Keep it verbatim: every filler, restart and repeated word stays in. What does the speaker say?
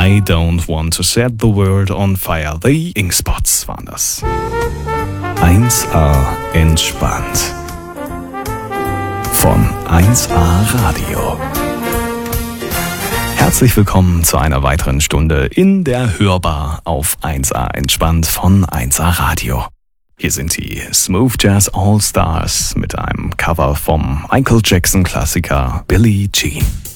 I Don't Want to Set the World on Fire. The Inkspots waren das. eins A entspannt. Von eins A Radio. Herzlich willkommen zu einer weiteren Stunde in der Hörbar auf eins A entspannt von eins A Radio. Hier sind die Smooth Jazz All Stars mit einem Cover vom Michael Jackson Klassiker Billie Jean.